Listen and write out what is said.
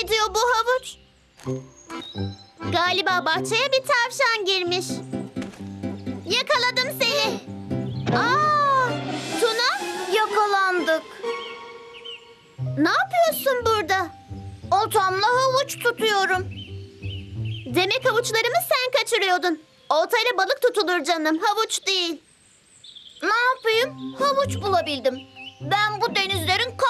gidiyor bu havuç? Galiba bahçeye bir tavşan girmiş. Yakaladım seni. Aa, Tuna, yakalandık. Ne yapıyorsun burada? Oltamla havuç tutuyorum. Demek havuçlarımı sen kaçırıyordun. Oltayla balık tutulur canım, havuç değil. Ne yapayım? Havuç bulabildim. Ben bu denizlerin